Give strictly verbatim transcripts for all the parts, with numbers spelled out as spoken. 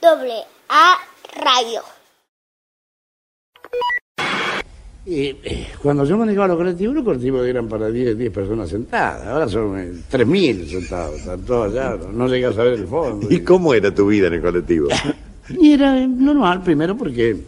Doble A Radio. Y, eh, cuando yo manejaba los colectivos, los colectivos eran para diez personas sentadas. Ahora son eh, tres mil sentados, están todos allá, no, no llegas a ver el fondo. ¿Y cómo era tu vida en el colectivo? Y era normal, primero porque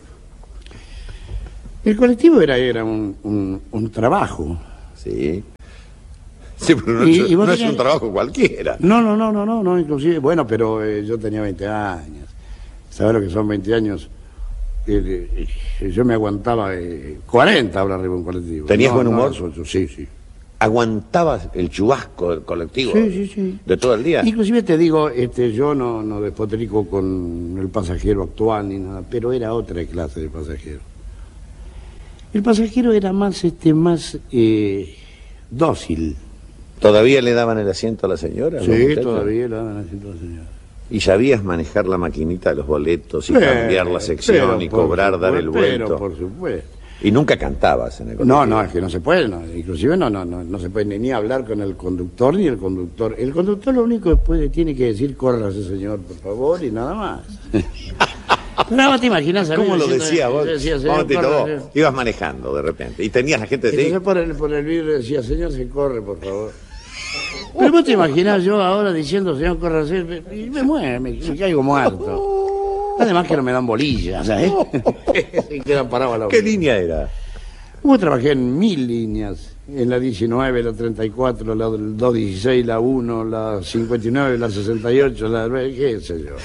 el colectivo era, era un, un, un trabajo. Sí. Sí, pero no, Y- es, y vos no es tenías- un trabajo cualquiera. No, no, no, no, no, no, inclusive, bueno, pero eh, yo tenía veinte años. ¿Sabes lo que son veinte años? Eh, eh, yo me aguantaba eh, cuarenta ahora arriba de un colectivo. ¿Tenías No, buen no, humor? eso- eso, sí, sí. ¿Aguantabas el chubasco del colectivo? Sí, sí, sí. ¿De todo el día? Inclusive te digo, este, yo no, no despotrico con el pasajero actual ni nada, pero era otra clase de pasajero. El pasajero era más, este, más eh, dócil. ¿Todavía le daban el asiento a la señora? a los Sí, muchachos? todavía la dan así toda la señora. ¿Y sabías manejar la maquinita de los boletos y Pero, cambiar la sección pero y por cobrar, dar el supuesto, Pero vuelto? por supuesto. Y nunca cantabas en el colectivo. No, no, es que no se puede, no, inclusive no, no, no, no se puede ni, ni hablar con el conductor ni el conductor. El conductor lo único que puede, tiene que decir, córrase señor, por favor, y nada más. Pero ahora te imaginas a mí ¿Cómo lo diciendo- decía vos? decía, señor, Momentito, córrase. vos ibas manejando de repente y tenías la gente así. Entonces por el, por el vidrio decía, señor, se corre, por favor. Pero vos te imaginas yo ahora diciendo, señor, córrase, y me muero, me, me caigo muerto. Además que no me dan bolillas, ¿sabes? Se quedan parados a la ¿Qué orilla. línea era? Yo trabajé en mil líneas, en la diecinueve, la treinta y cuatro, la doscientos dieciséis, la uno, la cincuenta y nueve, la sesenta y ocho, la qué sé yo.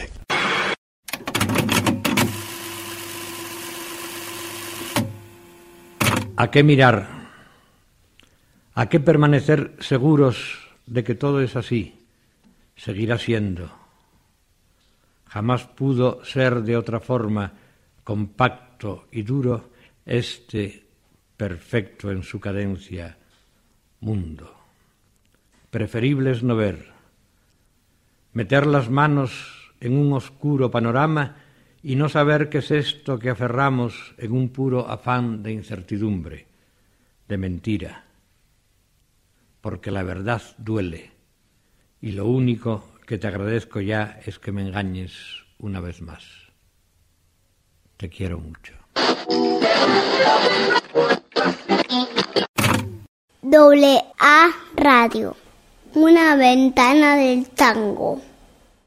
¿A qué mirar? ¿A qué permanecer seguros de que todo es así? Seguirá siendo. Jamás pudo ser de otra forma, compacto y duro, este perfecto en su cadencia mundo. Preferible es no ver, meter las manos en un oscuro panorama y no saber qué es esto que aferramos en un puro afán de incertidumbre, de mentira, porque la verdad duele, y lo único que te agradezco ya es que me engañes una vez más. Te quiero mucho. Doble A Radio. Una ventana del tango.